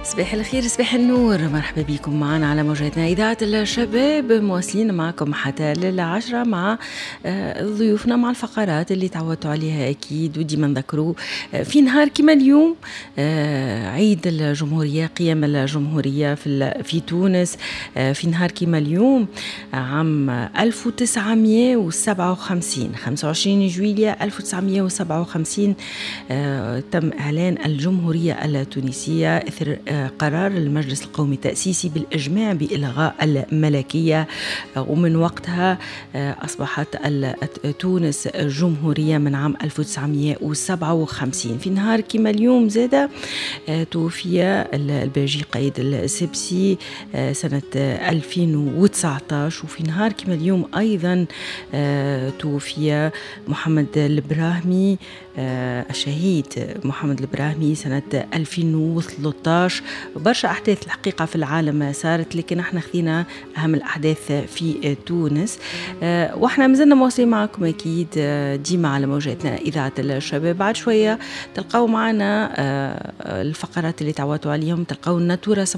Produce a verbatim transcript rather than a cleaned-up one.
صباح الخير، صباح النور، مرحبا بكم معنا على موجاتنا إذاعة الشباب، مواصلين معكم حتى للعشرة مع ضيوفنا، مع الفقرات اللي تعودتوا عليها أكيد وديما نذكروا في نهار كما اليوم عيد الجمهورية، قيام الجمهورية في في تونس في نهار كما اليوم عام ألف وتسعمائة وسبعة وخمسين، خمسة وعشرين جويلية ألف وتسعمائة وسبعة وخمسين تم إعلان الجمهورية التونسية إثر قرار المجلس القومي التأسيسي بالإجماع بإلغاء الملكية، ومن وقتها أصبحت تونس جمهورية من عام ألف وتسعمائة وسبعة وخمسين. في نهار كما اليوم زاد توفي الباجي قايد السبسي سنة ألفين وتسعة عشر، وفي نهار كما اليوم أيضا توفي محمد البراهمي الشهيد محمد البراهمي سنة ألفين وثلاثة عشر. برشا أحداث الحقيقة في العالم صارت، لكن احنا خذينا أهم الأحداث في تونس، واحنا مازلنا مواصلين معكم أكيد ديما على موجاتنا إذاعة الشباب. بعد شوية تلقاو معنا الفقرات اللي تعودتوا عليهم، تلقاو الناتورة